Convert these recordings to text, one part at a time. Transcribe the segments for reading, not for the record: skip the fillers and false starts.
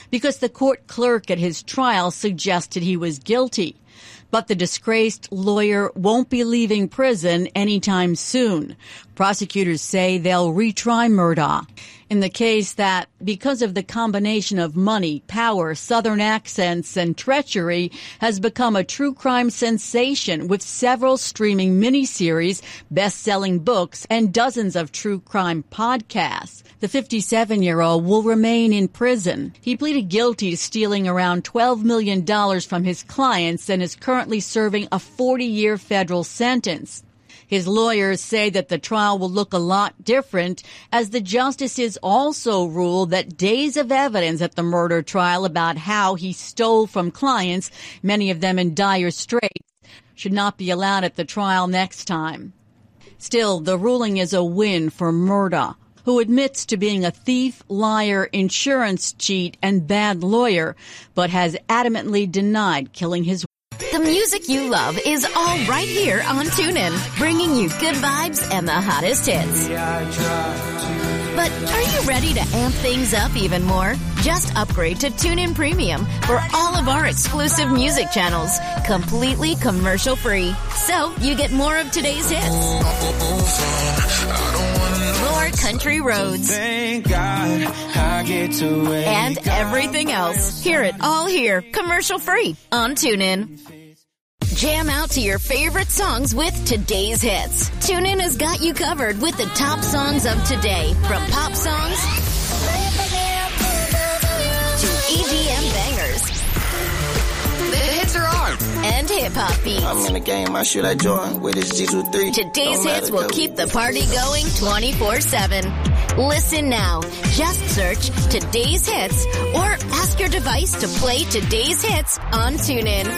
because the court clerk at his trial suggested he was guilty. But the disgraced lawyer won't be leaving prison anytime soon. Prosecutors say they'll retry Murdaugh in the case that, because of the combination of money, power, Southern accents, and treachery, has become a true crime sensation with several streaming miniseries, best-selling books, and dozens of true crime podcasts. The 57-year-old will remain in prison. He pleaded guilty to stealing around $12 million from his clients and is currently serving a 40-year federal sentence. His lawyers say that the trial will look a lot different, as the justices also ruled that days of evidence at the murder trial about how he stole from clients, many of them in dire straits, should not be allowed at the trial next time. Still, the ruling is a win for Murdaugh, who admits to being a thief, liar, insurance cheat, and bad lawyer, but has adamantly denied killing his wife. The music you love is all right here on TuneIn, bringing you good vibes and the hottest hits. But are you ready to amp things up even more? Just upgrade to TuneIn Premium for all of our exclusive music channels, completely commercial-free. So you get more of today's hits, more country roads, thank God I get to wake and everything else. Hear it all here, commercial-free on TuneIn. Jam out to your favorite songs with today's hits. TuneIn has got you covered with the top songs of today, from pop songs to EDM bangers. The hits are on. And hip-hop beats. I'm in the game, I should I join with this G23. Today's hits will keep the party going 24/7. Listen now. Just search Today's Hits or ask your device to play Today's Hits on TuneIn.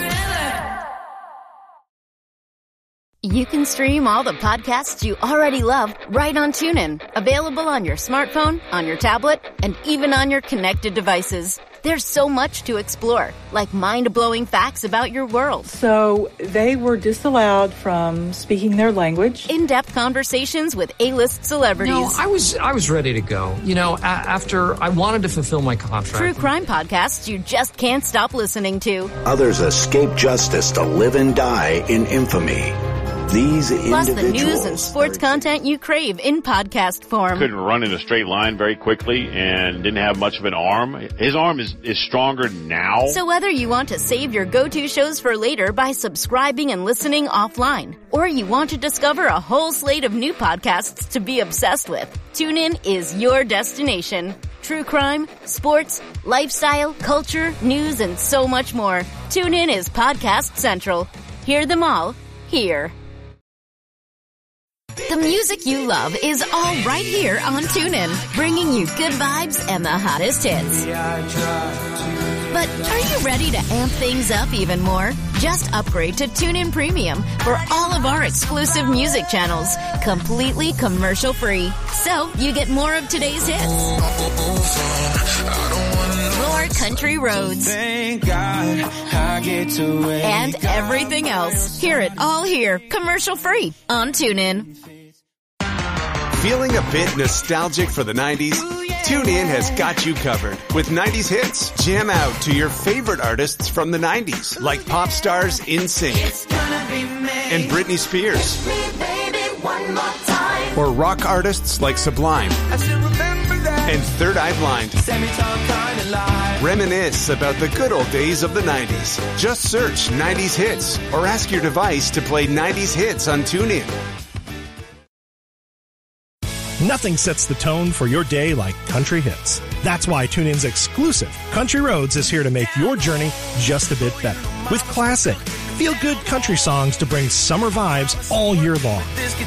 You can stream all the podcasts you already love right on TuneIn. Available on your smartphone, on your tablet, and even on your connected devices. There's so much to explore, like mind-blowing facts about your world. So they were disallowed from speaking their language. In-depth conversations with A-list celebrities. No, I was ready to go. You know, after I wanted to fulfill my contract. True crime podcasts you just can't stop listening to. Others escape justice to live and die in infamy. These plus the news and sports content you crave in podcast form. Couldn't run in a straight line very quickly and didn't have much of an arm. His arm is stronger now. So whether you want to save your go-to shows for later by subscribing and listening offline, or you want to discover a whole slate of new podcasts to be obsessed with, TuneIn is your destination. True crime, sports, lifestyle, culture, news, and so much more. TuneIn is Podcast Central. Hear them all here. The music you love is all right here on TuneIn, bringing you good vibes and the hottest hits. But are you ready to amp things up even more? Just upgrade to TuneIn Premium for all of our exclusive music channels, completely commercial-free. So you get more of today's hits, more country roads, thank God I get to wake and everything else. Hear it all here, commercial-free on TuneIn. Feeling a bit nostalgic for the 90s? TuneIn has got you covered with 90s hits. Jam out to your favorite artists from the 90s, like pop stars NSYNC and Britney Spears, or rock artists like Sublime and Third Eye Blind. Reminisce about the good old days of the 90s. Just search 90s hits or ask your device to play 90s hits on TuneIn. Nothing sets the tone for your day like country hits. That's why TuneIn's exclusive Country Roads is here to make your journey just a bit better. With classic, feel-good country songs to bring summer vibes all year long.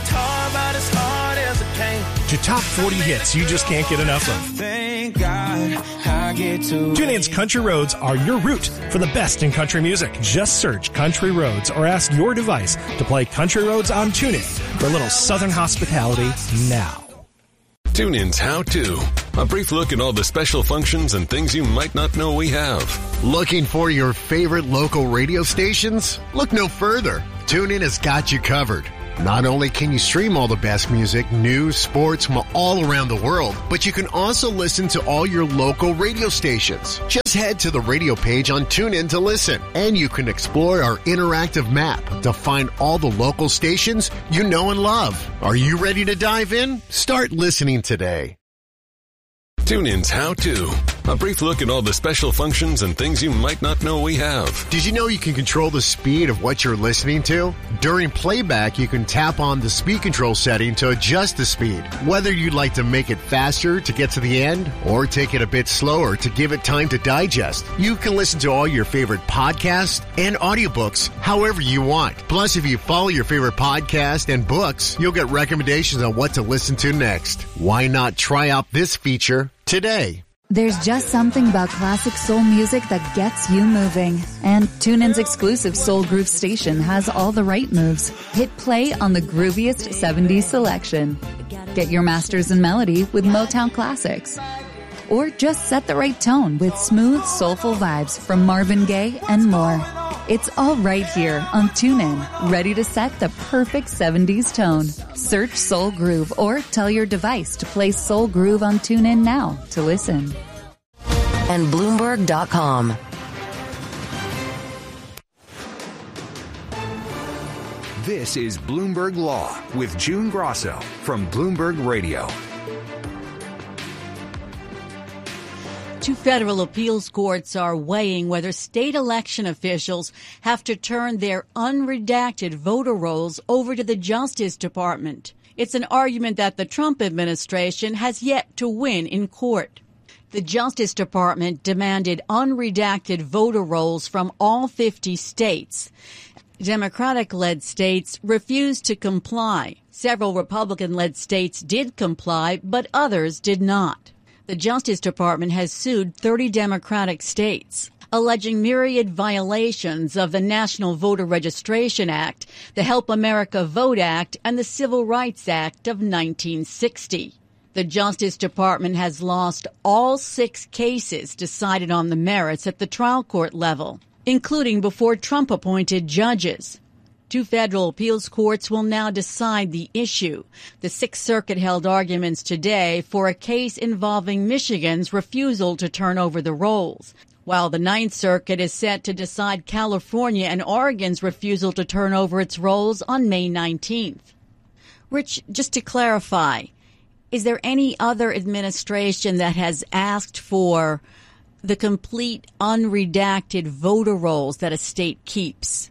To top 40 hits you just can't get enough of. TuneIn's Country Roads are your route for the best in country music. Just search Country Roads or ask your device to play Country Roads on TuneIn for a little Southern hospitality now. TuneIn's How To. A brief look at all the special functions and things you might not know we have. Looking for your favorite local radio stations? Look no further. TuneIn has got you covered. Not only can you stream all the best music, news, sports from all around the world, but you can also listen to all your local radio stations. Just head to the radio page on TuneIn to listen, and you can explore our interactive map to find all the local stations you know and love. Are you ready to dive in? Start listening today. TuneIn's How To. A brief look at all the special functions and things you might not know we have. Did you know you can control the speed of what you're listening to? During playback, you can tap on the speed control setting to adjust the speed. Whether you'd like to make it faster to get to the end or take it a bit slower to give it time to digest, you can listen to all your favorite podcasts and audiobooks however you want. Plus, if you follow your favorite podcast and books, you'll get recommendations on what to listen to next. Why not try out this feature today? There's just something about classic soul music that gets you moving. And TuneIn's exclusive Soul Groove station has all the right moves. Hit play on the grooviest 70s selection. Get your masters in melody with Motown classics. Or just set the right tone with smooth, soulful vibes from Marvin Gaye and more. It's all right here on TuneIn, ready to set the perfect 70s tone. Search Soul Groove or tell your device to play Soul Groove on TuneIn now to listen. And Bloomberg.com. This is Bloomberg Law with June Grosso from Bloomberg Radio. Two federal appeals courts are weighing whether state election officials have to turn their unredacted voter rolls over to the Justice Department. It's an argument that the Trump administration has yet to win in court. The Justice Department demanded unredacted voter rolls from all 50 states. Democratic-led states refused to comply. Several Republican-led states did comply, but others did not. The Justice Department has sued 30 Democratic states, alleging myriad violations of the National Voter Registration Act, the Help America Vote Act, and the Civil Rights Act of 1960. The Justice Department has lost all 6 cases decided on the merits at the trial court level, including before Trump-appointed judges. 2 federal appeals courts will now decide the issue. The Sixth Circuit held arguments today for a case involving Michigan's refusal to turn over the rolls, while the Ninth Circuit is set to decide California and Oregon's refusal to turn over its rolls on May 19th. Rich, just to clarify, is there any other administration that has asked for the complete unredacted voter rolls that a state keeps?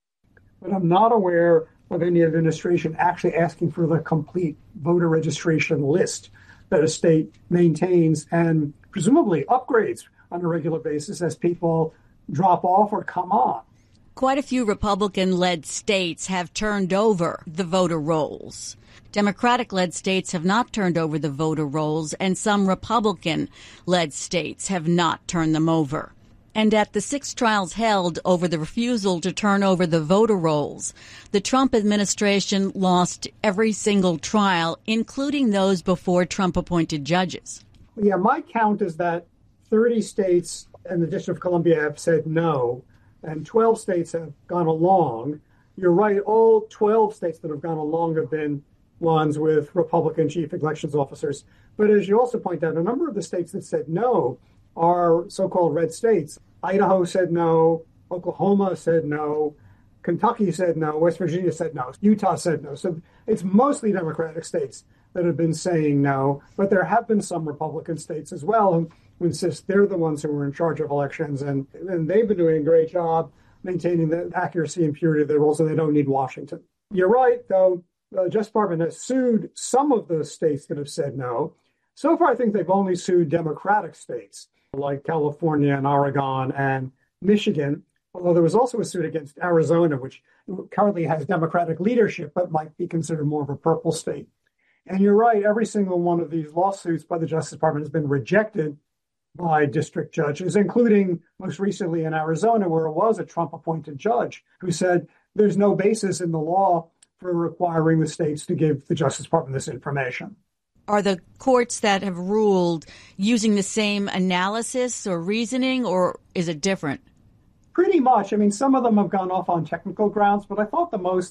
But I'm not aware of any administration actually asking for the complete voter registration list that a state maintains and presumably upgrades on a regular basis as people drop off or come on. Quite a few Republican-led states have turned over the voter rolls. Democratic-led states have not turned over the voter rolls, and some Republican-led states have not turned them over. And at the 6 trials held over the refusal to turn over the voter rolls, the Trump administration lost every single trial, including those before Trump-appointed judges. Yeah, my count is that 30 states and the District of Columbia have said no, and 12 states have gone along. You're right, all 12 states that have gone along have been ones with Republican chief elections officers. But as you also point out, a number of the states that said no are so-called red states. Idaho said no, Oklahoma said no, Kentucky said no, West Virginia said no, Utah said no. So it's mostly Democratic states that have been saying no, but there have been some Republican states as well who insist they're the ones who are in charge of elections, and they've been doing a great job maintaining the accuracy and purity of their rolls, so they don't need Washington. You're right, though, the Justice Department has sued some of the states that have said no. So far, I think they've only sued Democratic states like California and Oregon and Michigan, although there was also a suit against Arizona, which currently has Democratic leadership, but might be considered more of a purple state. And you're right, every single one of these lawsuits by the Justice Department has been rejected by district judges, including most recently in Arizona, where it was a Trump-appointed judge who said there's no basis in the law for requiring the states to give the Justice Department this information. Are the courts that have ruled using the same analysis or reasoning, or is it different? Pretty much. I mean, some of them have gone off on technical grounds, but I thought the most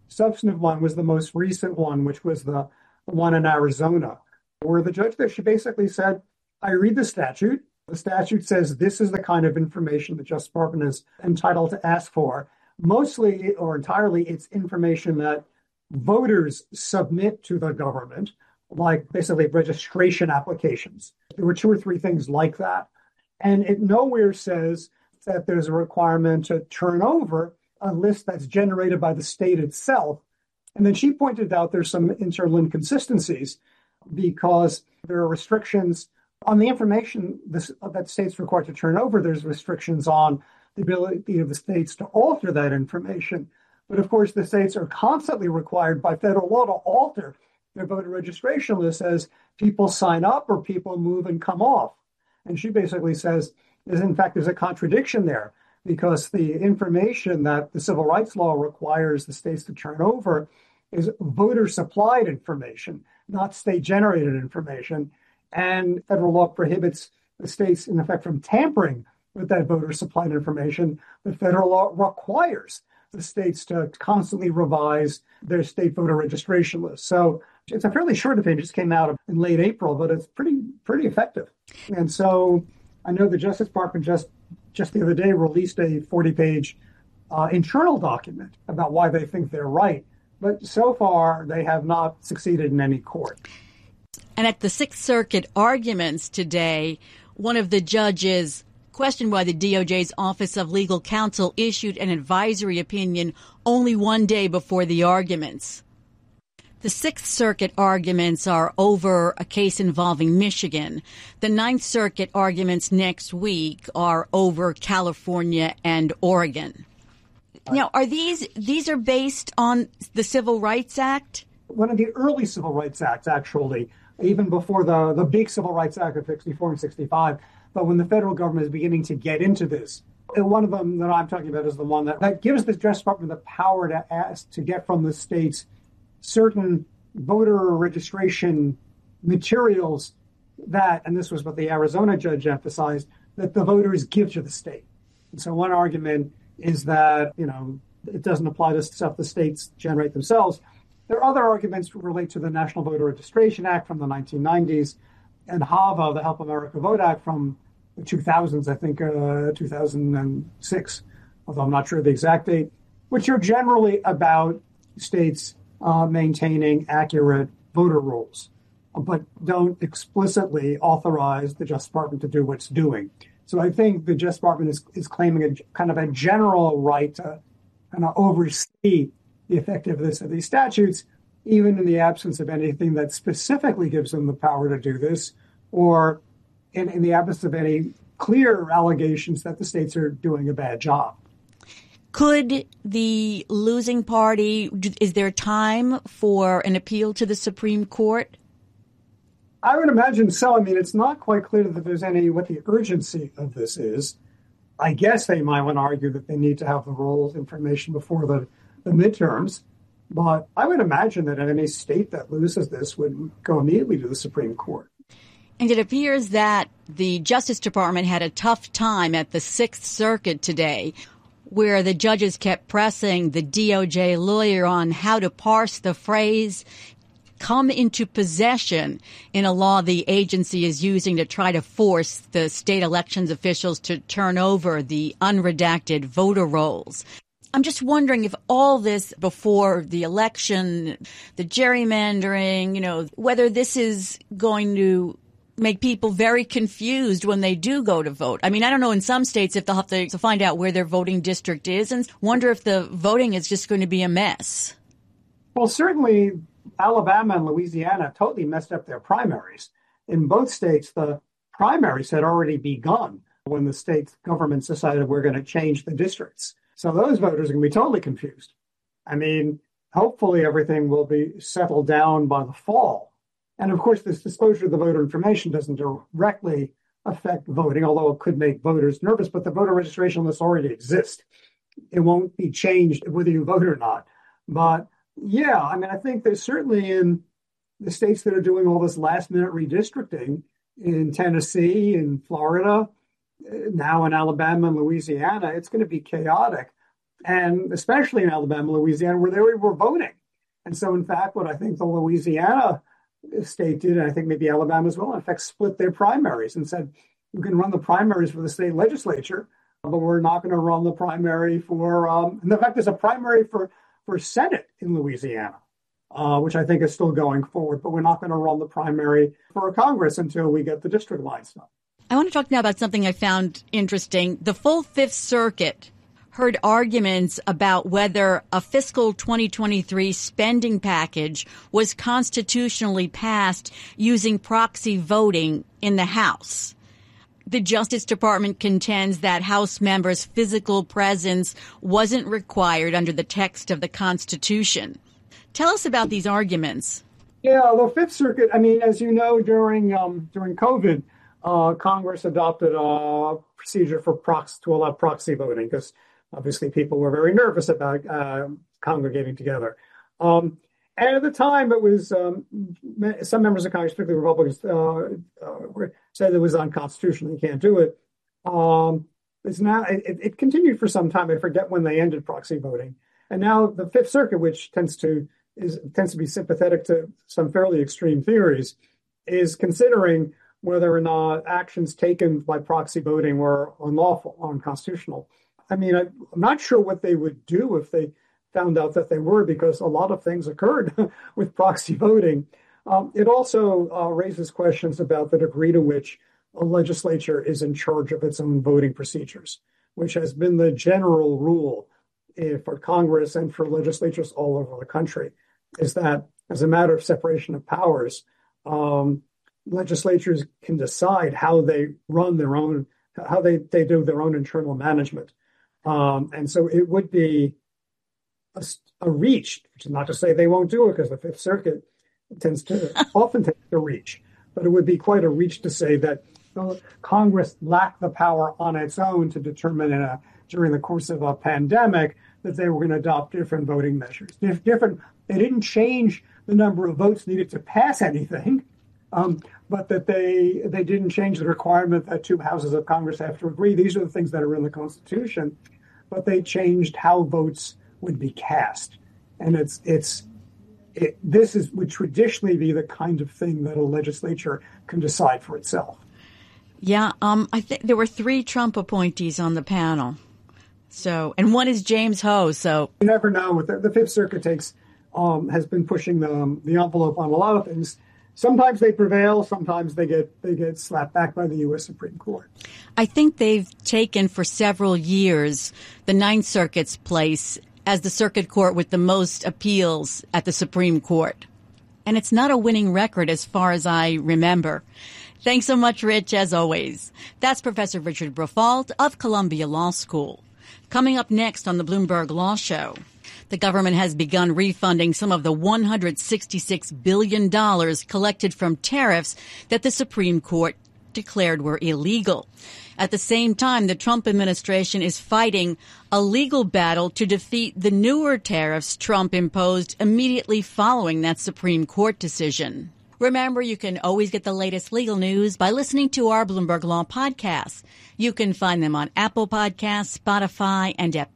substantive one was the most recent one, which was the one in Arizona, where the judge there, she basically said, I read the statute. The statute says this is the kind of information the Justice Department is entitled to ask for. Mostly or entirely, it's information that voters submit to the government, like basically registration applications. There were 2 or 3 things like that. And it nowhere says that there's a requirement to turn over a list that's generated by the state itself. And then she pointed out there's some internal inconsistencies because there are restrictions on the information that states required to turn over. There's restrictions on the ability of the states to alter that information. But of course, the states are constantly required by federal law to alter their voter registration list as people sign up or people move and come off. And she basically says, in fact, there's a contradiction there because the information that the civil rights law requires the states to turn over is voter-supplied information, not state-generated information. And federal law prohibits the states, in effect, from tampering with that voter-supplied information. But federal law requires the states to constantly revise their state voter registration list. So it's a fairly short opinion. It just came out in late April, but it's pretty effective. And so I know the Justice Department just the other day released a 40-page internal document about why they think they're right. But so far, they have not succeeded in any court. And at the Sixth Circuit arguments today, one of the judges questioned why the DOJ's Office of Legal Counsel issued an advisory opinion only one day before the arguments. The Sixth Circuit arguments are over a case involving Michigan. The Ninth Circuit arguments next week are over California and Oregon. Now, are these are based on the Civil Rights Act? One of the early Civil Rights Acts, actually, even before the big Civil Rights Act of 64 and 65. But when the federal government is beginning to get into this, and one of them that I'm talking about is the one that gives the Justice Department the power to ask to get from the states certain voter registration materials that, and this was what the Arizona judge emphasized, that the voters give to the state. And so one argument is that, it doesn't apply to stuff the states generate themselves. There are other arguments that relate to the National Voter Registration Act from the 1990s and HAVA, the Help America Vote Act from the 2000s, I think 2006, although I'm not sure the exact date, which are generally about states maintaining accurate voter rolls, but don't explicitly authorize the Justice Department to do what's doing. So I think the Justice Department is claiming a kind of a general right to kind of oversee the effectiveness of these statutes, even in the absence of anything that specifically gives them the power to do this, or in the absence of any clear allegations that the states are doing a bad job. Could the losing party, is there time for an appeal to the Supreme Court? I would imagine so. I mean, it's not quite clear that there's what the urgency of this is. I guess they might want to argue that they need to have the rolls information before the midterms. But I would imagine that any state that loses this would go immediately to the Supreme Court. And it appears that the Justice Department had a tough time at the Sixth Circuit today, where the judges kept pressing the DOJ lawyer on how to parse the phrase come into possession in a law the agency is using to try to force the state elections officials to turn over the unredacted voter rolls. I'm just wondering if all this before the election, the gerrymandering, whether this is going to make people very confused when they do go to vote. I mean, I don't know in some states if they'll have to find out where their voting district is and wonder if the voting is just going to be a mess. Well, certainly Alabama and Louisiana totally messed up their primaries. In both states, the primaries had already begun when the state governments decided we're going to change the districts. So those voters are going to be totally confused. I mean, hopefully everything will be settled down by the fall. And of course, this disclosure of the voter information doesn't directly affect voting, although it could make voters nervous, but the voter registration lists already exist. It won't be changed whether you vote or not. But yeah, I mean, I think there's certainly in the states that are doing all this last minute redistricting in Tennessee, in Florida, now in Alabama and Louisiana, it's going to be chaotic. and especially in Alabama, Louisiana, where they were voting. And so, in fact, what I think the Louisiana state did, and I think maybe Alabama as well, in fact, split their primaries and said, you can run the primaries for the state legislature, but we're not going to run the primary for, and in fact, there's a primary for Senate in Louisiana, which I think is still going forward, but we're not going to run the primary for Congress until we get the district lines done. I want to talk now about something I found interesting. The full Fifth Circuit heard arguments about whether a fiscal 2023 spending package was constitutionally passed using proxy voting in the House. The Justice Department contends that House members' physical presence wasn't required under the text of the Constitution. Tell us about these arguments. Yeah, the Fifth Circuit, I mean, as you know, during COVID, Congress adopted a procedure for to allow proxy voting because obviously people were very nervous about congregating together. And at the time, it was some members of Congress, particularly Republicans, said it was unconstitutional. You can't do it. It's now it continued for some time. I forget when they ended proxy voting. And now the Fifth Circuit, which tends to be sympathetic to some fairly extreme theories, is considering whether or not actions taken by proxy voting were unlawful, unconstitutional. I mean, I'm not sure what they would do if they found out that they were, because a lot of things occurred with proxy voting. It also raises questions about the degree to which a legislature is in charge of its own voting procedures, which has been the general rule for Congress and for legislatures all over the country, is that as a matter of separation of powers, legislatures can decide how they run their own, how they do their own internal management. And so it would be a reach, which is not to say they won't do it, because the Fifth Circuit often takes a reach, but it would be quite a reach to say that Congress lacked the power on its own to determine during the course of a pandemic that they were going to adopt different voting measures. They didn't change the number of votes needed to pass anything, but that they didn't change the requirement that two houses of Congress have to agree. These are the things that are in the Constitution, but they changed how votes would be cast. And this would traditionally be the kind of thing that a legislature can decide for itself. Yeah, I think there were 3 Trump appointees on the panel. So, and one is James Ho. So you never know. The Fifth Circuit has been pushing the envelope on a lot of things. Sometimes they prevail. Sometimes they get slapped back by the U.S. Supreme Court. I think they've taken for several years the Ninth Circuit's place as the circuit court with the most appeals at the Supreme Court. And it's not a winning record as far as I remember. Thanks so much, Rich, as always. That's Professor Richard Briffault of Columbia Law School. Coming up next on the Bloomberg Law Show, the government has begun refunding some of the $166 billion collected from tariffs that the Supreme Court declared were illegal. At the same time, the Trump administration is fighting a legal battle to defeat the newer tariffs Trump imposed immediately following that Supreme Court decision. Remember, you can always get the latest legal news by listening to our Bloomberg Law podcasts. You can find them on Apple Podcasts, Spotify, and at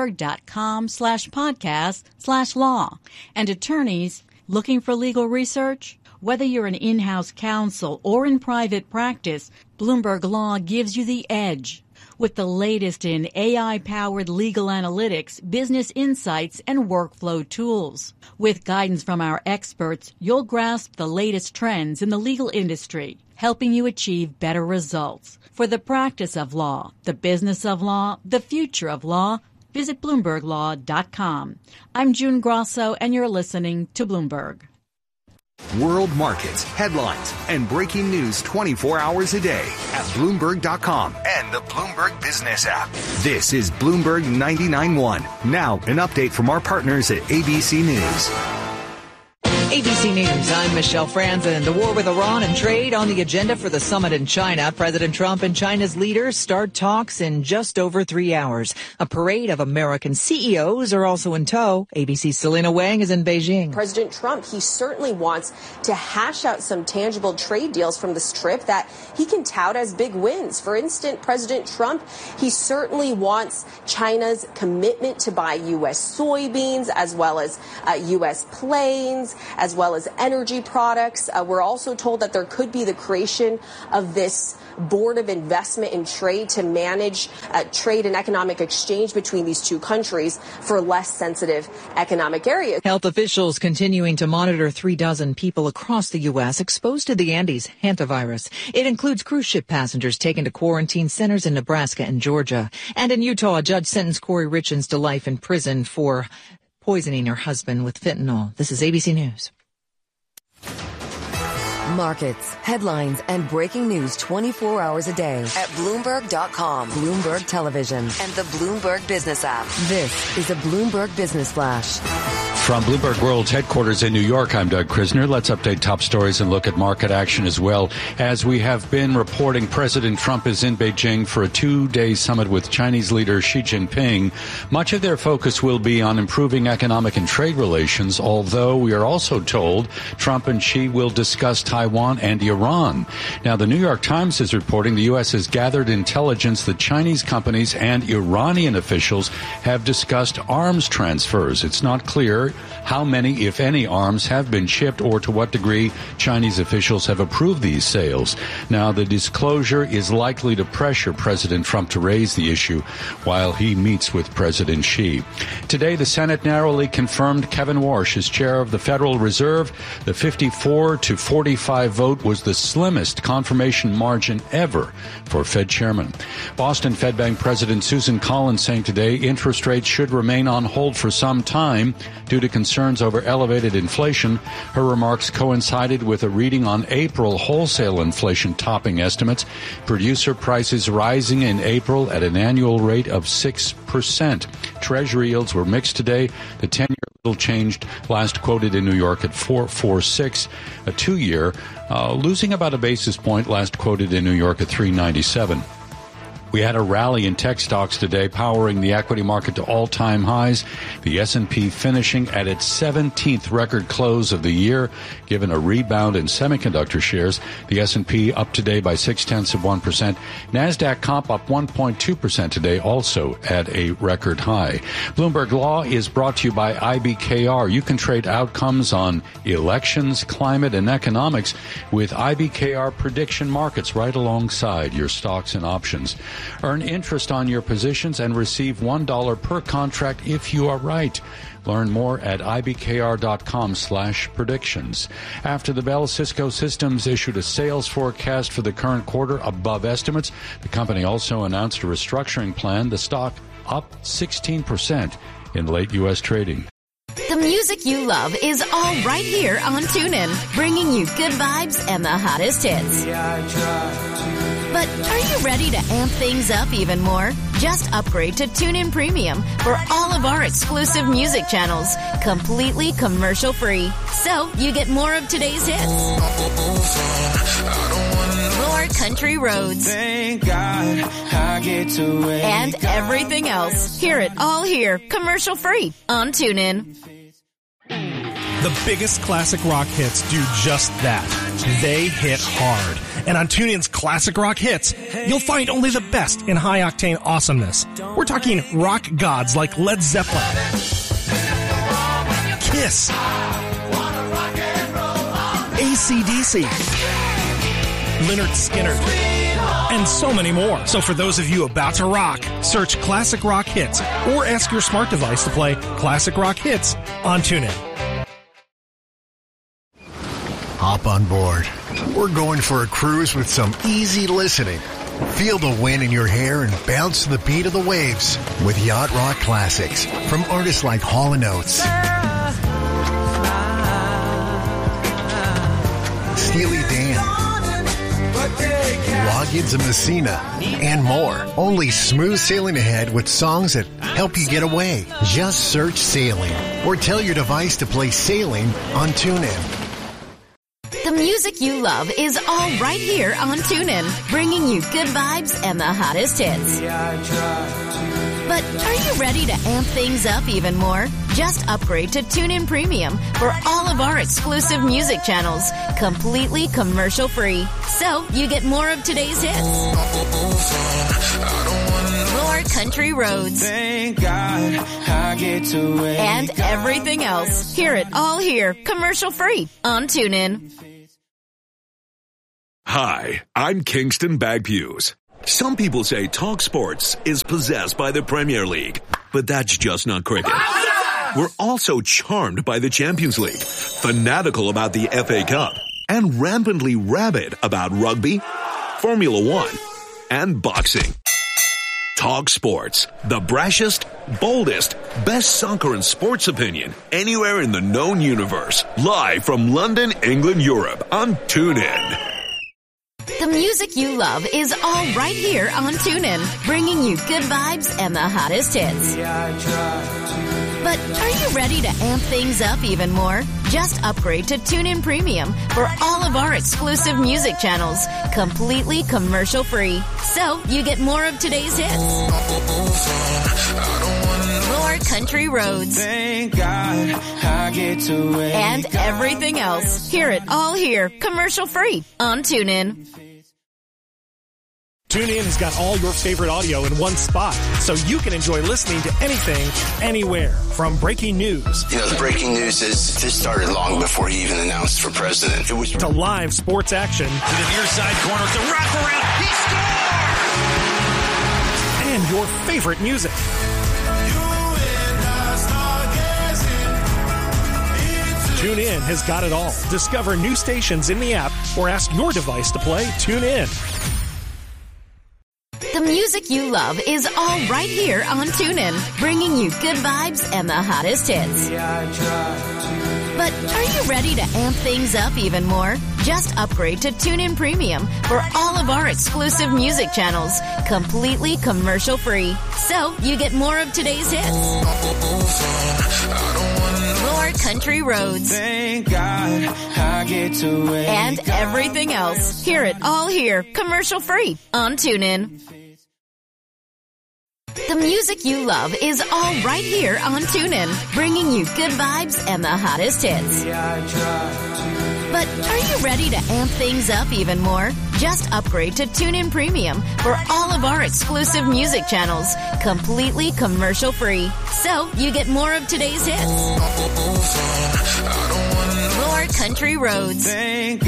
Bloomberg.com/podcast/law. And attorneys looking for legal research? Whether you're an in-house counsel or in private practice, Bloomberg Law gives you the edge. With the latest in AI-powered legal analytics, business insights, and workflow tools. With guidance from our experts, you'll grasp the latest trends in the legal industry, helping you achieve better results. For the practice of law, the business of law, the future of law, visit BloombergLaw.com. I'm June Grosso, and you're listening to Bloomberg. World markets, headlines, and breaking news 24 hours a day at Bloomberg.com and the Bloomberg Business app. This is Bloomberg 99.1. Now, an update from our partners at ABC News. ABC News, I'm Michelle Franzen. The war with Iran and trade on the agenda for the summit in China. President Trump and China's leaders start talks in just over 3 hours. A parade of American CEOs are also in tow. ABC's Selena Wang is in Beijing. President Trump, he certainly wants to hash out some tangible trade deals from this trip that he can tout as big wins. For instance, President Trump, he certainly wants China's commitment to buy U.S. soybeans as well as U.S. planes, as well as energy products. We're also told that there could be the creation of this Board of Investment and Trade to manage trade and economic exchange between these two countries for less sensitive economic areas. Health officials continuing to monitor 3 dozen people across the U.S. exposed to the Andes hantavirus. It includes cruise ship passengers taken to quarantine centers in Nebraska and Georgia. And in Utah, a judge sentenced Corey Richens to life in prison for poisoning her husband with fentanyl. This is ABC News. Markets, headlines, and breaking news 24 hours a day at Bloomberg.com, Bloomberg Television, and the Bloomberg Business app. This is a Bloomberg Business Flash. From Bloomberg World's headquarters in New York, I'm Doug Krisner. Let's update top stories and look at market action as well. As we have been reporting, President Trump is in Beijing for a 2-day summit with Chinese leader Xi Jinping. Much of their focus will be on improving economic and trade relations, although we are also told Trump and Xi will discuss Taiwan and Iran. Now, the New York Times is reporting the U.S. has gathered intelligence that Chinese companies and Iranian officials have discussed arms transfers. It's not clear how many, if any, arms have been shipped or to what degree Chinese officials have approved these sales. Now, the disclosure is likely to pressure President Trump to raise the issue while he meets with President Xi. Today, the Senate narrowly confirmed Kevin Warsh as chair of the Federal Reserve. The 54-45 vote was the slimmest confirmation margin ever for Fed chairman. Boston Fed Bank President Susan Collins saying today interest rates should remain on hold for some time due to concerns over elevated inflation. Her remarks coincided with a reading on April wholesale inflation topping estimates. Producer prices rising in April at an annual rate of 6%. Treasury yields were mixed today. The 10-year little changed, last quoted in New York at 4.46. A 2-year losing about a basis point, last quoted in New York at 3.97. We had a rally in tech stocks today, powering the equity market to all-time highs. The S&P finishing at its 17th record close of the year, given a rebound in semiconductor shares. The S&P up today by 0.6%. NASDAQ comp up 1.2% today, also at a record high. Bloomberg Law is brought to you by IBKR. You can trade outcomes on elections, climate, and economics with IBKR prediction markets right alongside your stocks and options. Earn interest on your positions and receive $1 per contract if you are right. Learn more at ibkr.com/predictions. After the bell, Cisco Systems issued a sales forecast for the current quarter above estimates. The company also announced a restructuring plan. The stock up 16% in late U.S. trading. The music you love is all right here on TuneIn, bringing you good vibes and the hottest hits. But are you ready to amp things up even more? Just upgrade to TuneIn Premium for all of our exclusive music channels, completely commercial-free. So you get more of today's hits, more country roads, Thank God I get to wake and everything else. Hear it all here, commercial-free on TuneIn. The biggest classic rock hits do just that. They hit hard. And on TuneIn's Classic Rock Hits, you'll find only the best in high-octane awesomeness. We're talking rock gods like Led Zeppelin, Kiss, AC/DC, Lynyrd Skynyrd, and so many more. So for those of you about to rock, search Classic Rock Hits or ask your smart device to play Classic Rock Hits on TuneIn. Hop on board. We're going for a cruise with some easy listening. Feel the wind in your hair and bounce to the beat of the waves with Yacht Rock classics from artists like Hall & Oates, Steely Dan, Loggins of Messina, and more. Only smooth sailing ahead with songs that help you get away. Just search Sailing or tell your device to play Sailing on TuneIn. The music you love is all right here on TuneIn, bringing you good vibes and the hottest hits. But are you ready to amp things up even more? Just upgrade to TuneIn Premium for all of our exclusive music channels, completely commercial-free. So you get more of today's hits, more country roads, and everything else. Hear it all here, commercial-free on TuneIn. Hi, I'm Kingston Bagpues. Some people say Talk Sports is possessed by the Premier League, but that's just not cricket. We're also charmed by the Champions League, fanatical about the FA Cup, and rampantly rabid about rugby, Formula One, and boxing. Talk Sports, the brashest, boldest, best soccer and sports opinion anywhere in the known universe. Live from London, England, Europe on TuneIn. The music you love is all right here on TuneIn, bringing you good vibes and the hottest hits. But are you ready to amp things up even more? Just upgrade to TuneIn Premium for all of our exclusive music channels, completely commercial-free. So you get more of today's hits, more country roads, and everything else. Hear it all here, commercial-free on TuneIn. TuneIn has got all your favorite audio in one spot, so you can enjoy listening to anything, anywhere. From breaking news. You know, the breaking news is this started long before he even announced for president. It was to live sports action. To the near side corner, it's a wraparound. He scores! And your favorite music. TuneIn has got it all. Discover new stations in the app or ask your device to play TuneIn. The music you love is all right here on TuneIn, bringing you good vibes and the hottest hits. But are you ready to amp things up even more? Just upgrade to TuneIn Premium for all of our exclusive music channels, completely commercial-free. So you get more of today's hits, more country roads, and everything else. Hear it all here, commercial-free on TuneIn. The music you love is all right here on TuneIn, bringing you good vibes and the hottest hits. But are you ready to amp things up even more? Just upgrade to TuneIn Premium for all of our exclusive music channels, completely commercial-free. So you get more of today's hits, more country roads, and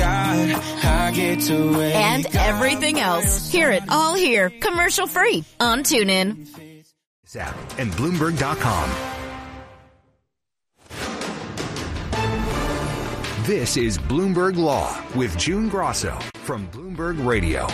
everything else. Hear it all here, commercial-free on TuneIn. App and Bloomberg.com. This is Bloomberg Law with June Grosso from Bloomberg Radio.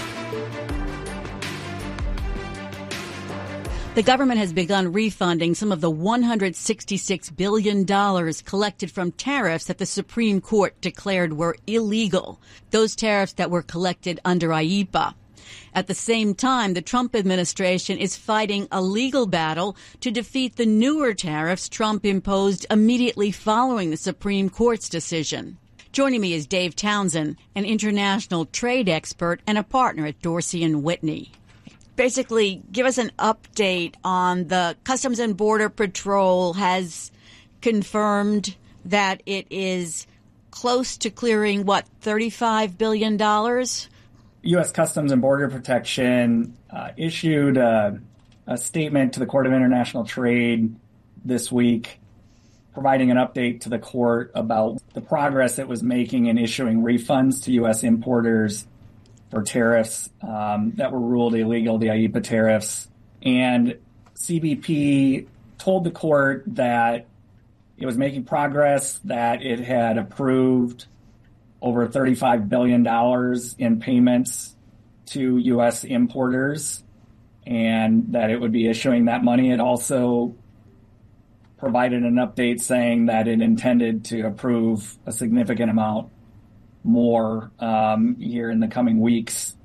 The government has begun refunding some of the $166 billion collected from tariffs that the Supreme Court declared were illegal, those tariffs that were collected under IEEPA. At the same time, the Trump administration is fighting a legal battle to defeat the newer tariffs Trump imposed immediately following the Supreme Court's decision. Joining me is Dave Townsend, an international trade expert and a partner at Dorsey & Whitney. Basically, give us an update on the Customs and Border Patrol has confirmed that it is close to clearing, $35 billion? U.S. Customs and Border Protection issued a statement to the Court of International Trade this week, providing an update to the court about the progress it was making in issuing refunds to U.S. importers for tariffs that were ruled illegal, the IEEPA tariffs. And CBP told the court that it was making progress, that it had approved over $35 billion in payments to U.S. importers, and that it would be issuing that money. It also provided an update saying that it intended to approve a significant amount more here in the coming weeks.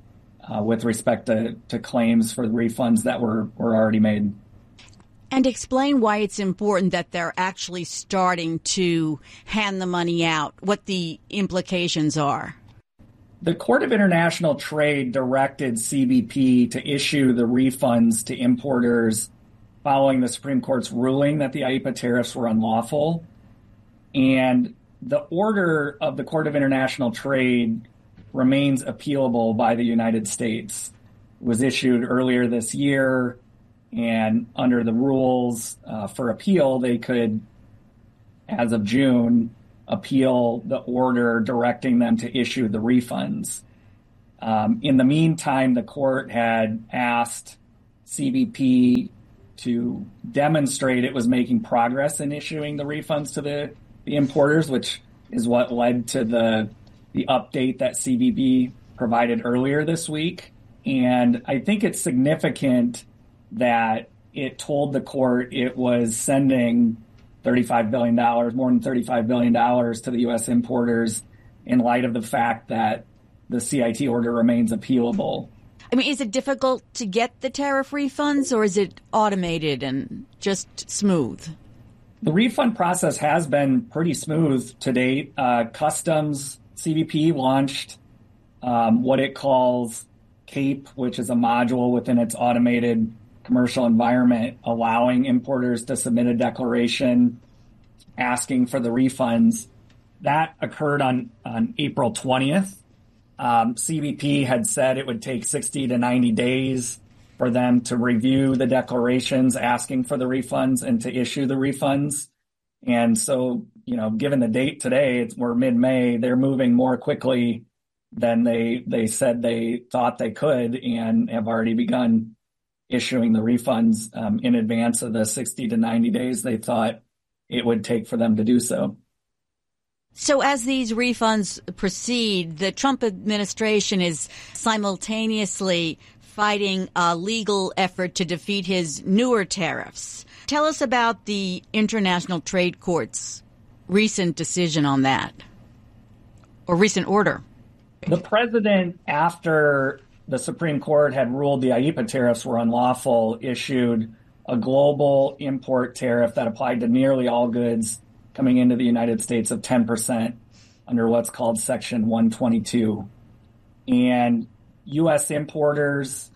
with respect to claims for the refunds that were already made. And explain why it's important that they're actually starting to hand the money out, what the implications are. The Court of International Trade directed CBP to issue the refunds to importers following the Supreme Court's ruling that the IEEPA tariffs were unlawful. And the order of the Court of International Trade remains appealable by the United States. It was issued earlier this year, and under the rules for appeal, they could, as of June, appeal the order directing them to issue the refunds. In the meantime, the court had asked CBP to demonstrate it was making progress in issuing the refunds to the importers, which is what led to the update that CBP provided earlier this week. And I think it's significant that it told the court it was sending $35 billion, more than $35 billion to the U.S. importers in light of the fact that the CIT order remains appealable. I mean, is it difficult to get the tariff refunds, or is it automated and just smooth? The refund process has been pretty smooth to date. Customs CBP launched what it calls CAPE, which is a module within its automated commercial environment, allowing importers to submit a declaration asking for the refunds. That occurred on April 20th. CBP had said it would take 60 to 90 days for them to review the declarations asking for the refunds and to issue the refunds. And so, given the date today, we're mid-May, they're moving more quickly than they said they thought they could, and have already begun issuing the refunds in advance of the 60 to 90 days they thought it would take for them to do so. So as these refunds proceed, the Trump administration is simultaneously fighting a legal effort to defeat his newer tariffs. Tell us about the International Trade Court's recent decision on that, or recent order. The president, after the Supreme Court had ruled the IEEPA tariffs were unlawful, issued a global import tariff that applied to nearly all goods coming into the United States of 10% under what's called Section 122. And U.S. importers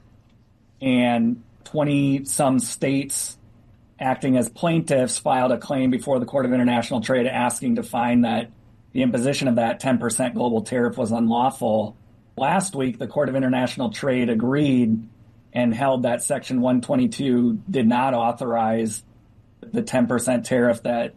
and 20-some states acting as plaintiffs filed a claim before the Court of International Trade asking to find that the imposition of that 10% global tariff was unlawful. Last week, the Court of International Trade agreed and held that Section 122 did not authorize the 10% tariff that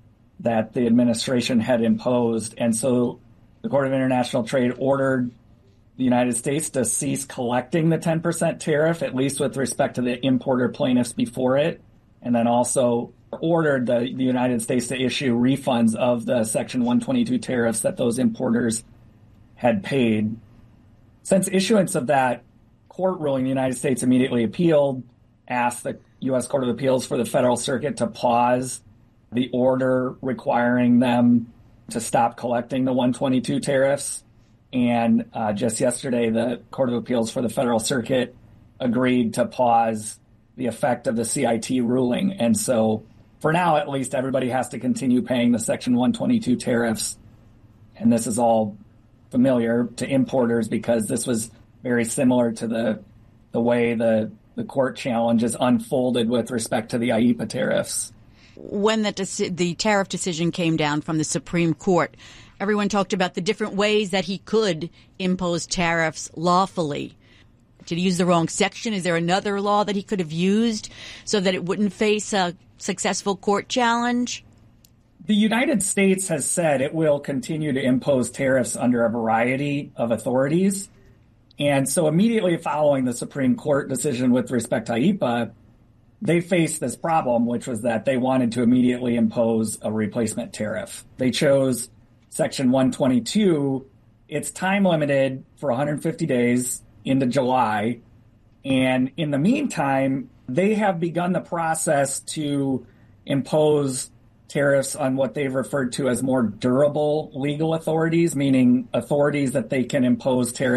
the administration had imposed. And so the Court of International Trade ordered the United States to cease collecting the 10% tariff, at least with respect to the importer plaintiffs before it, and then also ordered the United States to issue refunds of the Section 122 tariffs that those importers had paid. Since issuance of that court ruling, the United States immediately appealed, asked the U.S. Court of Appeals for the Federal Circuit to pause the order requiring them to stop collecting the 122 tariffs. And just yesterday, the Court of Appeals for the Federal Circuit agreed to pause the effect of the CIT ruling. And so for now, at least, everybody has to continue paying the Section 122 tariffs. And this is all familiar to importers because this was very similar to the way the court challenges unfolded with respect to the IEEPA tariffs. When the tariff decision came down from the Supreme Court, everyone talked about the different ways that he could impose tariffs lawfully. Did he use the wrong section? Is there another law that he could have used so that it wouldn't face a successful court challenge? The United States has said it will continue to impose tariffs under a variety of authorities. And so immediately following the Supreme Court decision with respect to IEEPA, they faced this problem, which was that they wanted to immediately impose a replacement tariff. They chose Section 122. It's time limited for 150 days into July. And in the meantime, they have begun the process to impose tariffs on what they've referred to as more durable legal authorities, meaning authorities that they can impose tariffs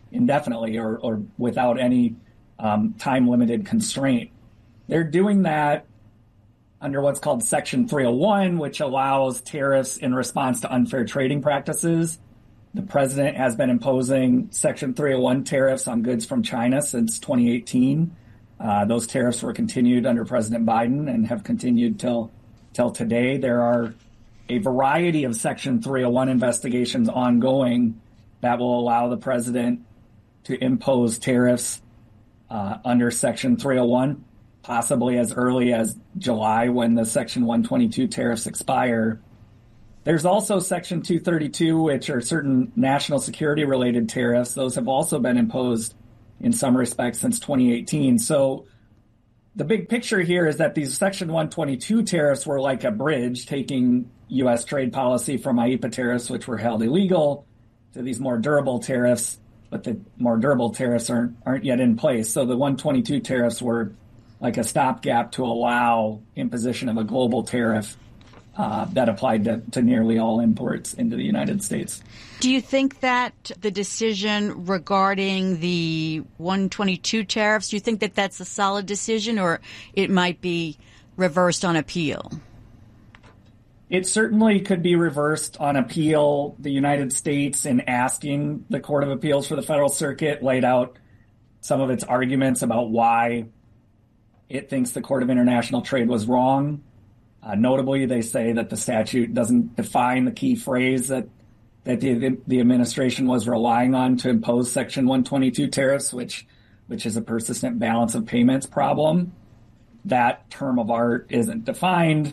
indefinitely or without any time-limited constraint. They're doing that under what's called Section 301, which allows tariffs in response to unfair trading practices. The president has been imposing Section 301 tariffs on goods from China since 2018. Those tariffs were continued under President Biden and have continued till today. There are a variety of Section 301 investigations ongoing that will allow the president to impose tariffs under Section 301, possibly as early as July when the Section 122 tariffs expire. There's also Section 232, which are certain national security-related tariffs. Those have also been imposed in some respects since 2018. So the big picture here is that these Section 122 tariffs were like a bridge, taking U.S. trade policy from IEEPA tariffs, which were held illegal, to these more durable tariffs, but the more durable tariffs aren't yet in place. So the 122 tariffs were like a stopgap to allow imposition of a global tariff that applied to nearly all imports into the United States. Do you think that the decision regarding the 122 tariffs, do you think that that's a solid decision, or it might be reversed on appeal? It certainly could be reversed on appeal. The United States, in asking the Court of Appeals for the Federal Circuit, laid out some of its arguments about why it thinks the Court of International Trade was wrong. Notably, they say that the statute doesn't define the key phrase that the administration was relying on to impose Section 122 tariffs, which is a persistent balance of payments problem. That term of art isn't defined.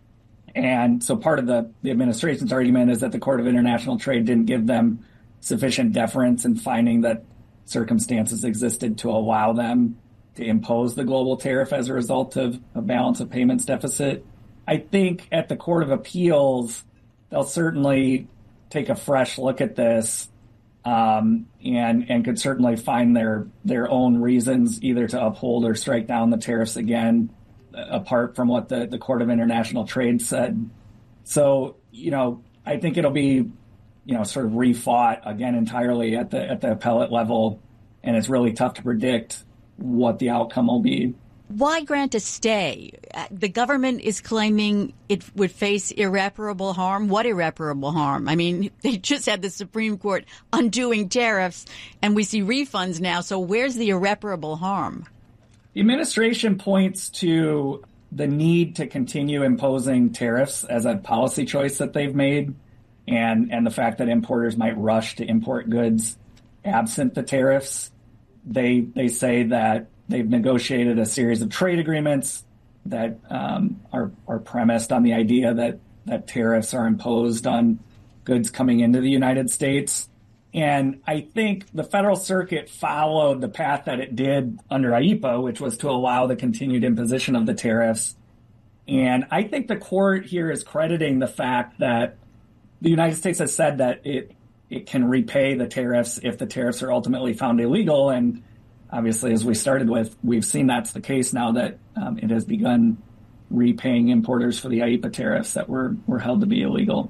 And so part of the administration's argument is that the Court of International Trade didn't give them sufficient deference in finding that circumstances existed to allow them to impose the global tariff as a result of a balance of payments deficit. I think at the Court of Appeals, they'll certainly take a fresh look at this and could certainly find their own reasons either to uphold or strike down the tariffs again, apart from what the Court of International Trade said. So, I think it'll be, sort of refought again entirely at the appellate level, and it's really tough to predict what the outcome will be. Why grant a stay? The government is claiming it would face irreparable harm. What irreparable harm? I mean, they just had the Supreme Court undoing tariffs, and we see refunds now. So where's the irreparable harm? The administration points to the need to continue imposing tariffs as a policy choice that they've made, and the fact that importers might rush to import goods absent the tariffs. They say that they've negotiated a series of trade agreements that are premised on the idea that tariffs are imposed on goods coming into the United States. And I think the Federal Circuit followed the path that it did under IEEPA, which was to allow the continued imposition of the tariffs. And I think the court here is crediting the fact that the United States has said that it can repay the tariffs if the tariffs are ultimately found illegal. And obviously, as we started with, we've seen that's the case now that it has begun repaying importers for the IEEPA tariffs that were held to be illegal.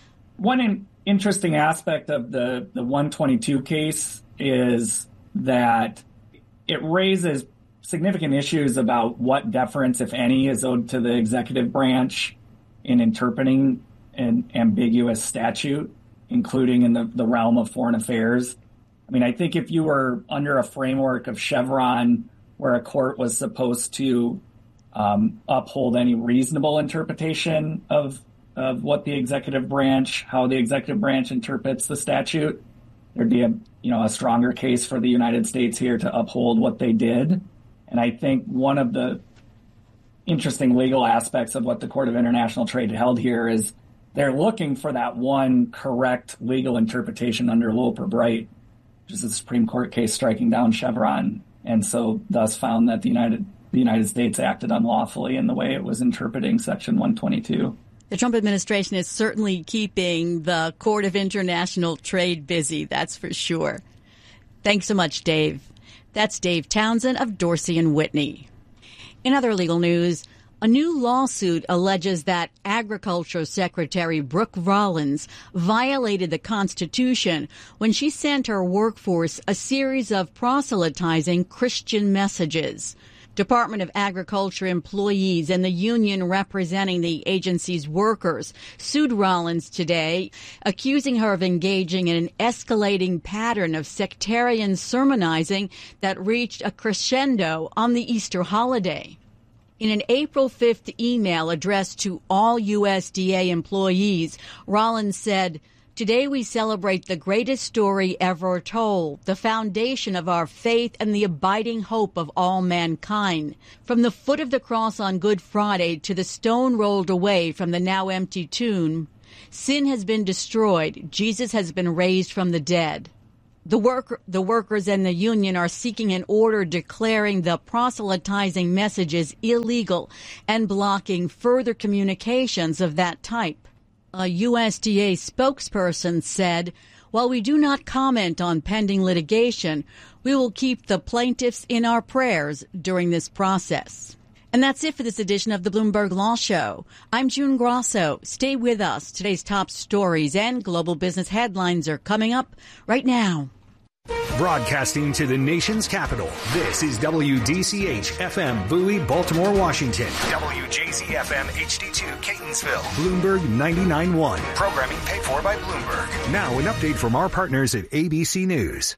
One interesting aspect of the 122 case is that it raises significant issues about what deference, if any, is owed to the executive branch in interpreting an ambiguous statute, including in the realm of foreign affairs. I mean, I think if you were under a framework of Chevron where a court was supposed to uphold any reasonable interpretation of what the executive branch, how the executive branch interprets the statute, there'd be a stronger case for the United States here to uphold what they did. And I think one of the interesting legal aspects of what the Court of International Trade held here is they're looking for that one correct legal interpretation under Loper-Bright, which is a Supreme Court case striking down Chevron, and so thus found that the United States acted unlawfully in the way it was interpreting Section 122. The Trump administration is certainly keeping the Court of International Trade busy, that's for sure. Thanks so much, Dave. That's Dave Townsend of Dorsey & Whitney. In other legal news, A new lawsuit alleges that Agriculture Secretary Brooke Rollins violated the Constitution when she sent her workforce a series of proselytizing Christian messages. Department of Agriculture employees and the union representing the agency's workers sued Rollins today, accusing her of engaging in an escalating pattern of sectarian sermonizing that reached a crescendo on the Easter holiday. In an April 5th email addressed to all USDA employees, Rollins said, "Today we celebrate the greatest story ever told, the foundation of our faith and the abiding hope of all mankind. From the foot of the cross on Good Friday to the stone rolled away from the now empty tomb, sin has been destroyed. Jesus has been raised from the dead." The workers and the union are seeking an order declaring the proselytizing messages illegal and blocking further communications of that type. A USDA spokesperson said, "While we do not comment on pending litigation, we will keep the plaintiffs in our prayers during this process." And that's it for this edition of the Bloomberg Law Show. I'm June Grosso. Stay with us. Today's top stories and global business headlines are coming up right now. Broadcasting to the nation's capital, this is WDCH-FM Bowie, Baltimore, Washington. WJZ-FM HD2 Catonsville. Bloomberg 99.1. Programming paid for by Bloomberg. Now an update from our partners at ABC News.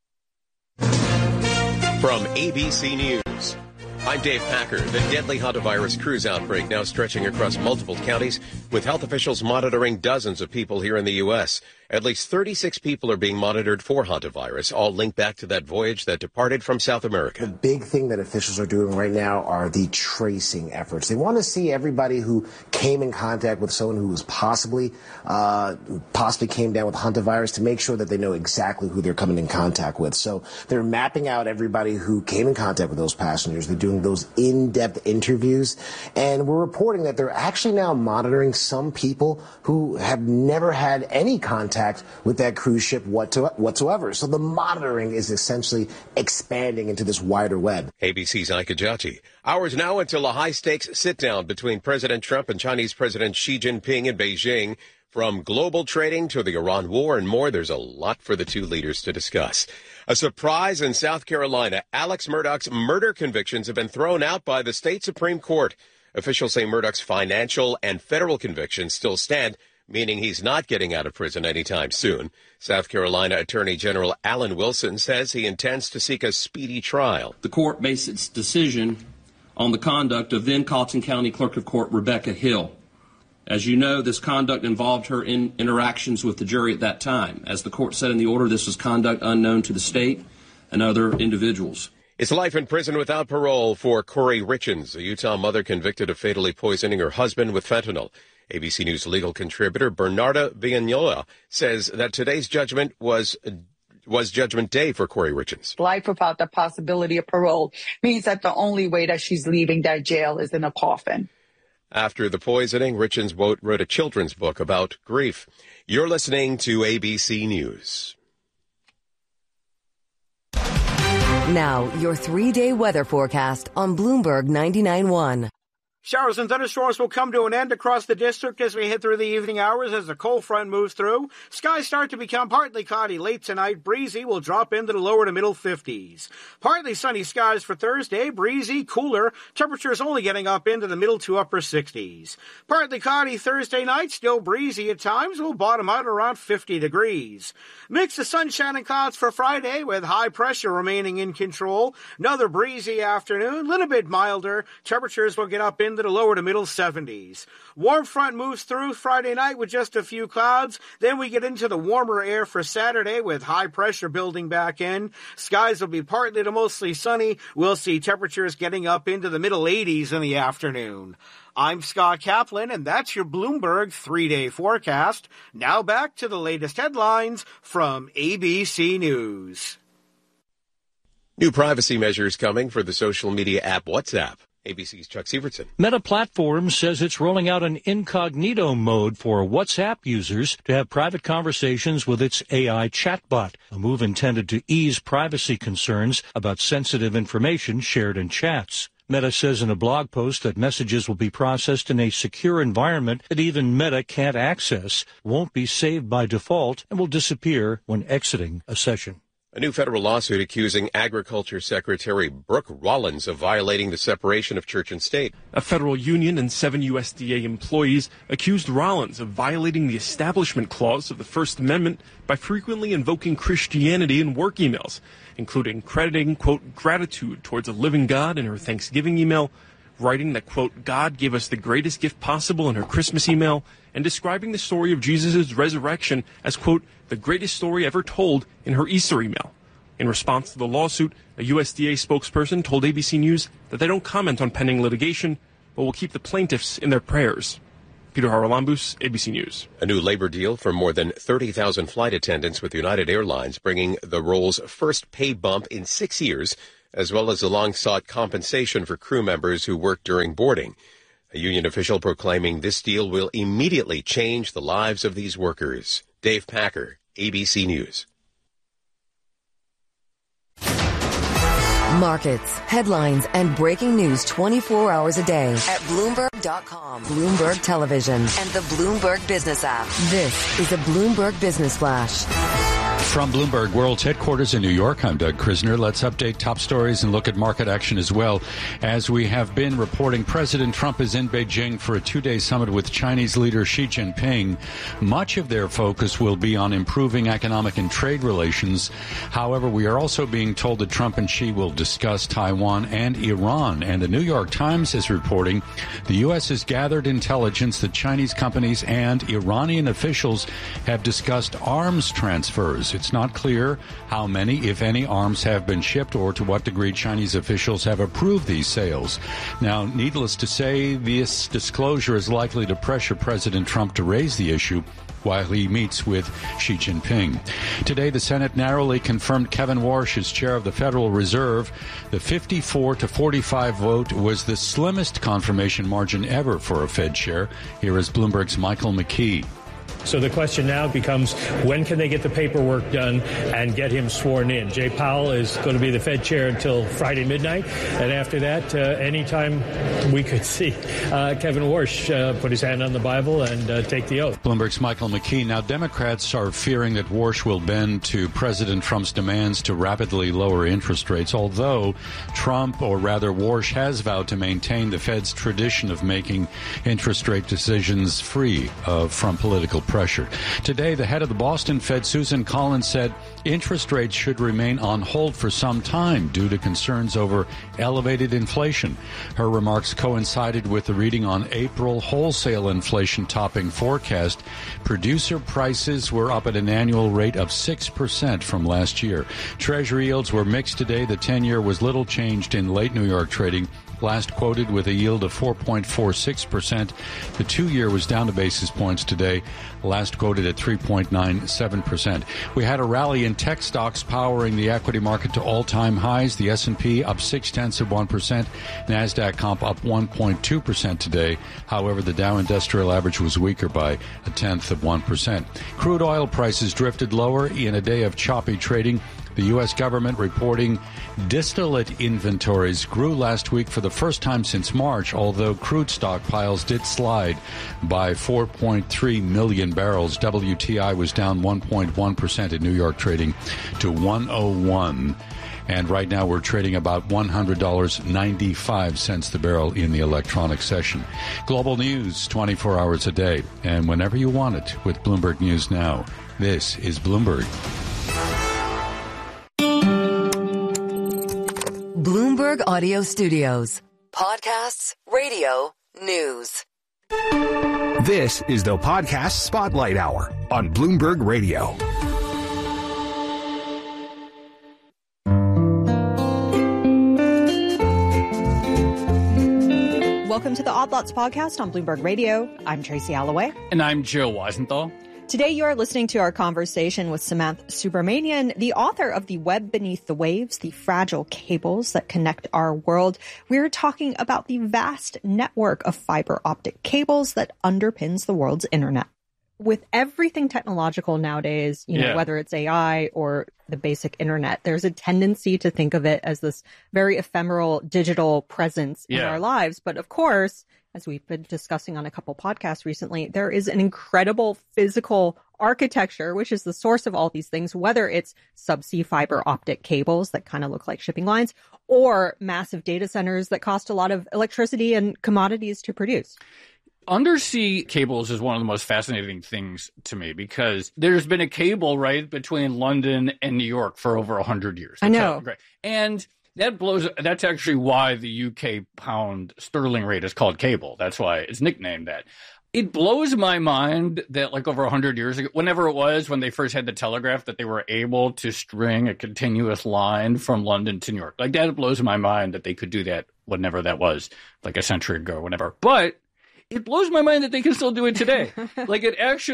From ABC News, I'm Dave Packer. The deadly hantavirus cruise outbreak now stretching across multiple counties, with health officials monitoring dozens of people here in the U.S. At least 36 people are being monitored for hantavirus, all linked back to that voyage that departed from South America. The big thing that officials are doing right now are the tracing efforts. They want to see everybody who came in contact with someone who was possibly came down with hantavirus to make sure that they know exactly who they're coming in contact with. So they're mapping out everybody who came in contact with those passengers. They're doing those in-depth interviews. And we're reporting that they're actually now monitoring some people who have never had any contact with that cruise ship whatsoever. So the monitoring is essentially expanding into this wider web. ABC's Ike Ajachi. Hours now until a high-stakes sit-down between President Trump and Chinese President Xi Jinping in Beijing. From global trading to the Iran war and more, there's a lot for the two leaders to discuss. A surprise in South Carolina. Alex Murdaugh's murder convictions have been thrown out by the state Supreme Court. Officials say Murdaugh's financial and federal convictions still stand, meaning he's not getting out of prison anytime soon. South Carolina Attorney General Alan Wilson says he intends to seek a speedy trial. The court based its decision on the conduct of then Colleton County Clerk of Court Rebecca Hill. As you know, this conduct involved her interactions with the jury at that time. As the court said in the order, this was conduct unknown to the state and other individuals. It's life in prison without parole for Corey Richins, a Utah mother convicted of fatally poisoning her husband with fentanyl. ABC News legal contributor Bernarda Villanueva says that today's judgment was Judgment Day for Corey Richins. Life without the possibility of parole means that the only way that she's leaving that jail is in a coffin. After the poisoning, Richins wrote a children's book about grief. You're listening to ABC News. Now, your 3-day weather forecast on Bloomberg 99.1. Showers and thunderstorms will come to an end across the district as we head through the evening hours as the cold front moves through. Skies start to become partly cloudy late tonight. Breezy will drop into the lower to middle 50s. Partly sunny skies for Thursday. Breezy, cooler. Temperatures only getting up into the middle to upper 60s. Partly cloudy Thursday night. Still breezy at times. Will bottom out around 50 degrees. Mix of sunshine and clouds for Friday with high pressure remaining in control. Another breezy afternoon. Little bit milder. Temperatures will get up into the lower to middle 70s. Warm front moves through Friday night with just a few clouds. Then we get into the warmer air for Saturday with high pressure building back in. Skies will be partly to mostly sunny. We'll see temperatures getting up into the middle 80s in the afternoon. I'm Scott Kaplan, and that's your Bloomberg 3-day forecast. Now back to the latest headlines from ABC News. New privacy measures coming for the social media app WhatsApp. ABC's Chuck Sievertson. Meta Platforms says it's rolling out an incognito mode for WhatsApp users to have private conversations with its AI chatbot, a move intended to ease privacy concerns about sensitive information shared in chats. Meta says in a blog post that messages will be processed in a secure environment that even Meta can't access, won't be saved by default, and will disappear when exiting a session. A new federal lawsuit accusing Agriculture Secretary Brooke Rollins of violating the separation of church and state. A federal union and 7 USDA employees accused Rollins of violating the Establishment Clause of the First Amendment by frequently invoking Christianity in work emails, including crediting, quote, gratitude towards a living God in her Thanksgiving email, writing that, quote, God gave us the greatest gift possible in her Christmas email, and describing the story of Jesus' resurrection as, quote, the greatest story ever told in her Easter email. In response to the lawsuit, a USDA spokesperson told ABC News that they don't comment on pending litigation, but will keep the plaintiffs in their prayers. Peter Haralambous, ABC News. A new labor deal for more than 30,000 flight attendants with United Airlines, bringing the role's first pay bump in 6 years, as well as the long-sought compensation for crew members who work during boarding. A union official proclaiming this deal will immediately change the lives of these workers. Dave Packer, ABC News. Markets, headlines, and breaking news 24 hours a day at Bloomberg.com, Bloomberg Television, and the Bloomberg Business app. This is a Bloomberg Business Flash. From Bloomberg World's headquarters in New York, I'm Doug Krisner. Let's update top stories and look at market action as well. As we have been reporting, President Trump is in Beijing for a 2-day summit with Chinese leader Xi Jinping. Much of their focus will be on improving economic and trade relations. However, we are also being told that Trump and Xi will discuss Taiwan and Iran. And the New York Times is reporting the U.S. has gathered intelligence that Chinese companies and Iranian officials have discussed arms transfers. It's not clear how many, if any, arms have been shipped or to what degree Chinese officials have approved these sales. Now, needless to say, this disclosure is likely to pressure President Trump to raise the issue while he meets with Xi Jinping. Today, the Senate narrowly confirmed Kevin Warsh as chair of the Federal Reserve. The 54-45 vote was the slimmest confirmation margin ever for a Fed chair. Here is Bloomberg's Michael McKee. So the question now becomes, when can they get the paperwork done and get him sworn in? Jay Powell is going to be the Fed chair until Friday midnight. And after that, anytime we could see Kevin Warsh put his hand on the Bible and take the oath. Bloomberg's Michael McKee. Now, Democrats are fearing that Warsh will bend to President Trump's demands to rapidly lower interest rates, although Trump, or rather Warsh, has vowed to maintain the Fed's tradition of making interest rate decisions free from political pressure. Today, the head of the Boston Fed, Susan Collins, said interest rates should remain on hold for some time due to concerns over elevated inflation. Her remarks coincided with the reading on April wholesale inflation topping forecast. Producer prices were up at an annual rate of 6% from last year. Treasury yields were mixed today. The 10-year was little changed in late New York trading, last quoted with a yield of 4.46%. The 2-year was down a basis points today, last quoted at 3.97%. We had a rally in tech stocks powering the equity market to all-time highs. The S&P up 0.6%, NASDAQ comp up 1.2% today. However, the Dow Industrial Average was weaker by 0.1%. Crude oil prices drifted lower in a day of choppy trading. The U.S. government reporting distillate inventories grew last week for the first time since March, although crude stockpiles did slide by 4.3 million barrels. WTI was down 1.1% in New York, trading to 101. And right now we're trading about $100.95 the barrel in the electronic session. Global news 24 hours a day and whenever you want it with Bloomberg News Now. This is Bloomberg. Bloomberg Audio Studios. Podcasts, radio, news. This is the Podcast Spotlight Hour on Bloomberg Radio. Welcome to the Odd Lots podcast on Bloomberg Radio. I'm Tracy Alloway. And I'm Joe Weisenthal. Today you are listening to our conversation with Samanth Subramanian, the author of The Web Beneath the Waves, the fragile cables that connect our world. We're talking about the vast network of fiber optic cables that underpins the world's internet. with everything technological nowadays, you know, whether it's AI or the basic internet, there's a tendency to think of it as this very ephemeral digital presence in our lives. But of course, as we've been discussing on a couple podcasts recently, there is an incredible physical architecture, which is the source of all these things, whether it's subsea fiber optic cables that kind of look like shipping lines or massive data centers that cost a lot of electricity and commodities to produce. Undersea cables is one of the most fascinating things to me because there's been a cable right between London and New York for over 100 years. I know. Great. And that's actually why the UK pound sterling rate is called cable. That's why it's nicknamed that. It blows my mind that like over 100 years ago, whenever it was, when they first had the telegraph, that they were able to string a continuous line from London to New York. Like that blows my mind that they could do that whenever that was, like a century ago or whatever. But it blows my mind that they can still do it today. Like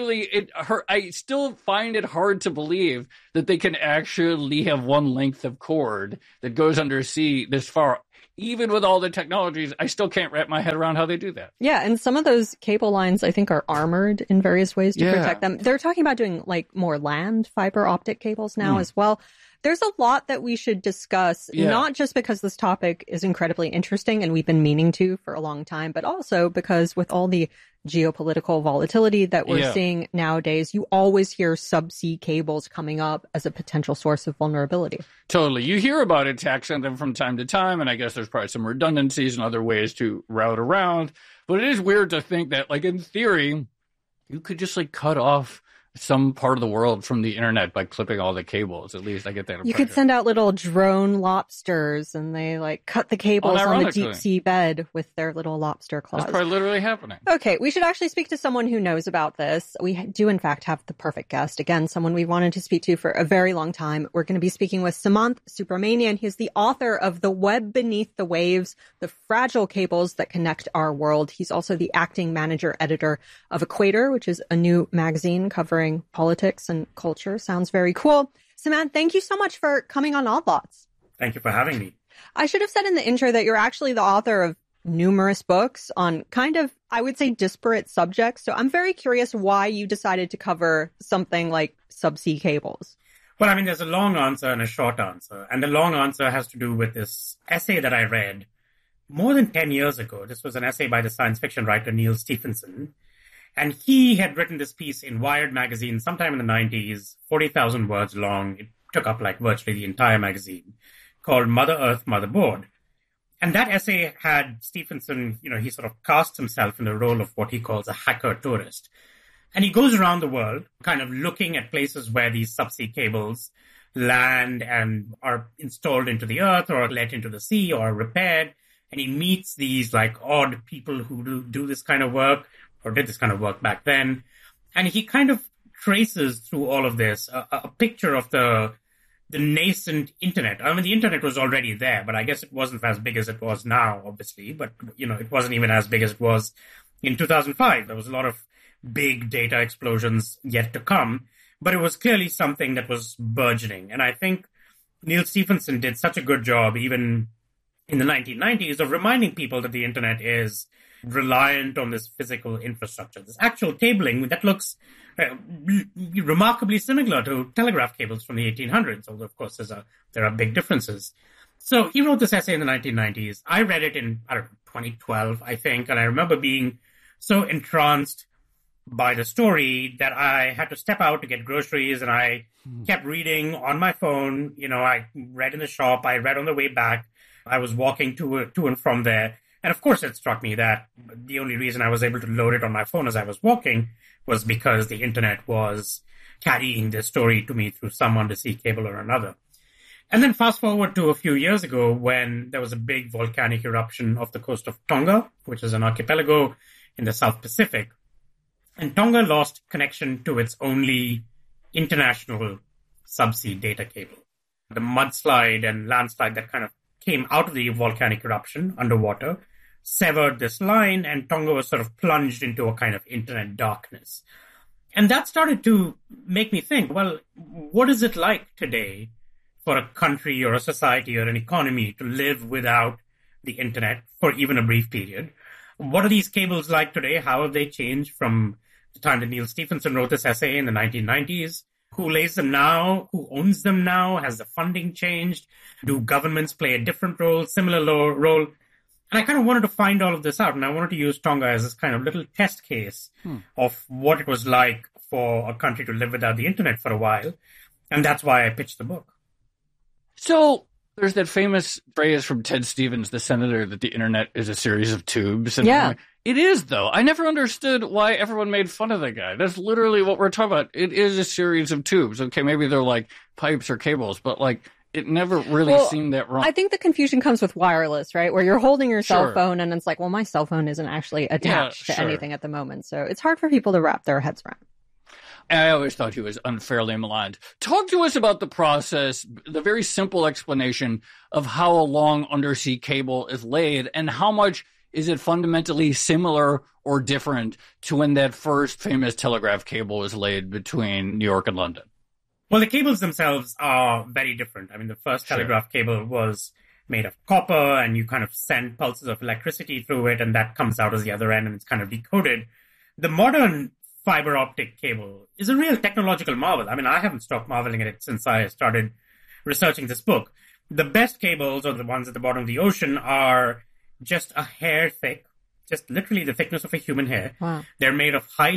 I still find it hard to believe that they can actually have one length of cord that goes undersea this far. Even with all the technologies, I still can't wrap my head around how they do that. Yeah, and some of those cable lines, I think, are armored in various ways to protect them. They're talking about doing like more land fiber optic cables now as well. There's a lot that we should discuss, not just because this topic is incredibly interesting and we've been meaning to for a long time, but also because with all the geopolitical volatility that we're seeing nowadays, you always hear subsea cables coming up as a potential source of vulnerability. Totally. You hear about attacks on them from time to time, and I guess there's probably some redundancies and other ways to route around. But it is weird to think that, like, in theory, you could just, like, cut off some part of the world from the internet by clipping all the cables. At least I get that impression. You could send out little drone lobsters and they like cut the cables on the deep sea bed with their little lobster claws. That's probably literally happening. Okay, we should actually speak to someone who knows about this. We do in fact have the perfect guest. Again, someone we wanted to speak to for a very long time. We're going to be speaking with Sumanth Subramanian. He's the author of The Web Beneath the Waves, The Fragile Cables That Connect Our World. He's also the acting manager editor of Equator, which is a new magazine covering politics and culture. Sounds very cool. Sumanth, thank you so much for coming on Odd Lots. Thank you for having me. I should have said in the intro that you're actually the author of numerous books on kind of, I would say, disparate subjects. So I'm very curious why you decided to cover something like subsea cables. Well, I mean, there's a long answer and a short answer. And the long answer has to do with this essay that I read more than 10 years ago. This was an essay by the science fiction writer Neal Stephenson. And he had written this piece in Wired magazine sometime in the 90s, 40,000 words long. It took up like virtually the entire magazine, called Mother Earth, Motherboard. And that essay had Stephenson, he sort of casts himself in the role of what he calls a hacker tourist. And he goes around the world kind of looking at places where these subsea cables land and are installed into the earth or let into the sea or repaired. And he meets these like odd people who do this kind of work, or did this kind of work back then. And he kind of traces through all of this a picture of the nascent internet. I mean, the internet was already there, but I guess it wasn't as big as it was now, obviously. But, it wasn't even as big as it was in 2005. There was a lot of big data explosions yet to come, but it was clearly something that was burgeoning. And I think Neal Stephenson did such a good job, even in the 1990s, of reminding people that the internet is reliant on this physical infrastructure, this actual cabling that looks remarkably similar to telegraph cables from the 1800s, although, of course, there are big differences. So he wrote this essay in the 1990s. I read it in, 2012, I think, and I remember being so entranced by the story that I had to step out to get groceries, and I kept reading on my phone. I read in the shop, I read on the way back. I was walking to and from there. And of course, it struck me that the only reason I was able to load it on my phone as I was walking was because the internet was carrying this story to me through some undersea cable or another. And then fast forward to a few years ago when there was a big volcanic eruption off the coast of Tonga, which is an archipelago in the South Pacific. And Tonga lost connection to its only international subsea data cable. The mudslide and landslide that kind of came out of the volcanic eruption underwater severed this line, and Tonga was sort of plunged into a kind of internet darkness. And that started to make me think, well, what is it like today for a country or a society or an economy to live without the internet for even a brief period? What are these cables like today? How have they changed from the time that Neil Stephenson wrote this essay in the 1990s. Who lays them now? Who owns them now? Has the funding changed? Do governments play a different role, similar role? And I kind of wanted to find all of this out, and I wanted to use Tonga as this kind of little test case of what it was like for a country to live without the internet for a while. And that's why I pitched the book. So there's that famous phrase from Ted Stevens, the senator, that the internet is a series of tubes. And yeah. It is, though. I never understood why everyone made fun of the guy. That's literally what we're talking about. It is a series of tubes. Okay, maybe they're like pipes or cables, but like it never really seemed that wrong. I think the confusion comes with wireless, right? Where you're holding your cell phone and it's like, well, my cell phone isn't actually attached to anything at the moment. So it's hard for people to wrap their heads around. I always thought he was unfairly maligned. Talk to us about the process, the very simple explanation of how a long undersea cable is laid, and how much is it fundamentally similar or different to when that first famous telegraph cable was laid between New York and London? Well, the cables themselves are very different. I mean, the first telegraph cable was made of copper, and you kind of send pulses of electricity through it, and that comes out as the other end, and it's kind of decoded. The modern fiber optic cable is a real technological marvel. I mean, I haven't stopped marveling at it since I started researching this book. The best cables, or the ones at the bottom of the ocean, are just a hair thick, just literally the thickness of a human hair. Wow. They're made of high